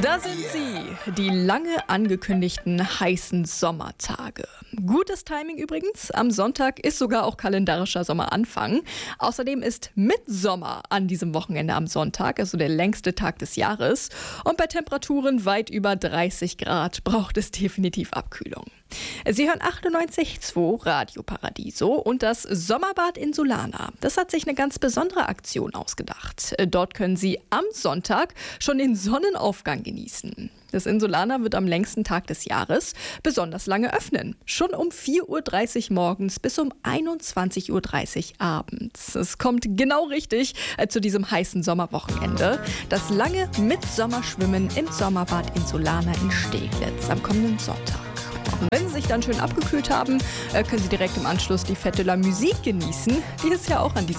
Da sind sie, die lange angekündigten heißen Sommertage. Gutes Timing übrigens. Am Sonntag ist sogar auch kalendarischer Sommeranfang. Außerdem ist Mitsommer an diesem Wochenende am Sonntag, also der längste Tag des Jahres. Und bei Temperaturen weit über 30 Grad braucht es definitiv Abkühlung. Sie hören 98.2 Radio Paradiso und das Sommerbad Insulana. Das hat sich eine ganz besondere Aktion ausgedacht. Dort können Sie am Sonntag schon den Sonnenaufgang genießen. Das Insulana wird am längsten Tag des Jahres besonders lange öffnen. Schon um 4:30 Uhr morgens bis um 21:30 Uhr abends. Es kommt genau richtig zu diesem heißen Sommerwochenende. Das lange Mitsommerschwimmen im Sommerbad Insulana in Steglitz am kommenden Sonntag. Und wenn Sie sich dann schön abgekühlt haben, können Sie direkt im Anschluss die Fête de la Musique genießen. Die ist ja auch an diesem